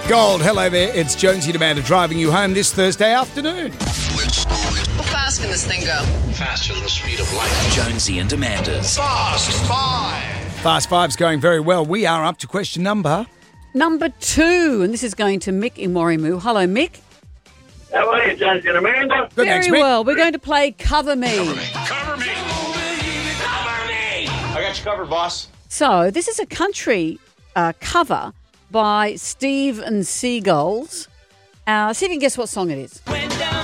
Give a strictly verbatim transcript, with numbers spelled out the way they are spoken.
Gold, hello there. It's Jonesy and Amanda driving you home this Thursday afternoon. How fast can this thing go? Faster than the speed of light. Jonesy and Amanda's Fast Five. Fast Five's going very well. We are up to question number... Number two, and this is going to Mick in Warrimoo. Hello, Mick. How are you, Jonesy and Amanda? Good, Very thanks, Mick. well. We're going to play Cover Me. Cover me. Cover me. Cover me. I got you covered, boss. So this is a country uh, cover by Steve and Seagulls. Uh, see if you can guess what song it is. When